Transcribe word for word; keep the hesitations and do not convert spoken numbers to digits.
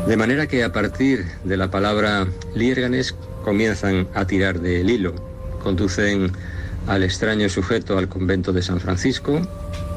De manera que a partir de la palabra liérganes comienzan a tirar del hilo. Conducen al extraño sujeto al convento de San Francisco,